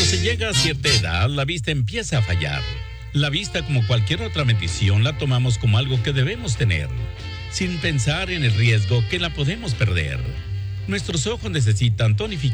se llega a cierta edad, la vista empieza a fallar. La vista, como cualquier otra bendición, la tomamos como algo que debemos tener, sin pensar en el riesgo que la podemos perder. Nuestros ojos necesitan tonificación